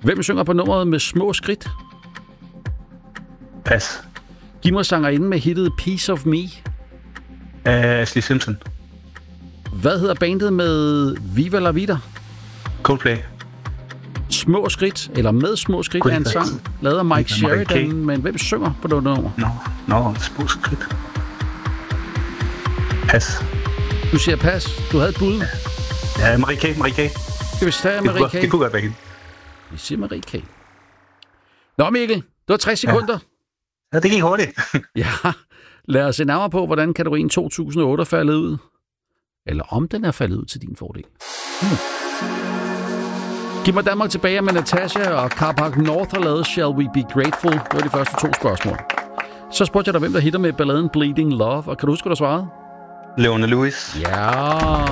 Hvem synger på nummeret med små skridt? Pas. Giv mig sangerinden med hittet Piece of Me. Ashley Simpson. Hvad hedder bandet med Viva La Vida? Coldplay. Små skridt, eller med små skridt, er en sang lavet af Mike Sheridan, men hvem synger på det nummer? Nå, små skridt. Pas. Du siger pas. Du havde et bud. Ja, Marie K. Skal vi tage Marie K? Det kunne godt være hende. Vi siger Marie K. Nå, Mikkel, du har 60 sekunder. Ja, det gik hurtigt. Ja, lad os se nærmere på, hvordan kategorien 2008 er faldet ud. Eller om den er faldet ud til din fordel. Giv mig Danmark tilbage med Natasha og Carpark North har lavet Shall We Be Grateful. Det var de første 2 spørgsmål. Så spurgte jeg dig, hvem der hitter med balladen Bleeding Love, og kan du huske, hvad du svarede? Leona Lewis. Ja.